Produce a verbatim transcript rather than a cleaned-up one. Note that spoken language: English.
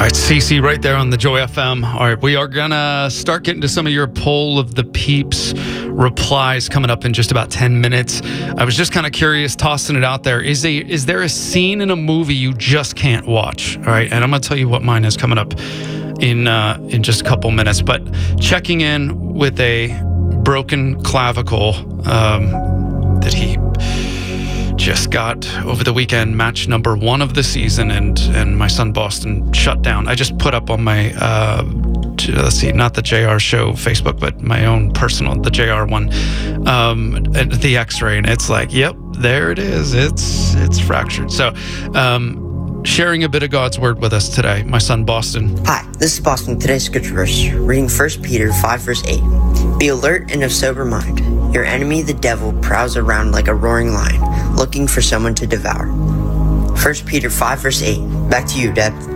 right, Cece, right there on the Joy F M. All right, we are going to start getting to some of your poll of the peeps replies coming up in just about ten minutes. I was just kind of curious, tossing it out there. Is a is there a scene in a movie you just can't watch? All right, and I'm going to tell you what mine is coming up in uh, in just a couple minutes. But checking in with a broken clavicle um, that he just got over the weekend, match number one of the season, and and my son Boston shut down. I just put up on my uh let's see, not the J R show Facebook, but my own personal, the J R one, um the x-ray, and it's like, yep, there it is, it's it's fractured. So um sharing a bit of God's word with us today, my son Boston. Hi, this is Boston. Today's scripture verse, reading First Peter five verse eight. Be alert and of sober mind. Your enemy, the devil, prowls around like a roaring lion, looking for someone to devour. First Peter five verse eight. Back to you, Deb.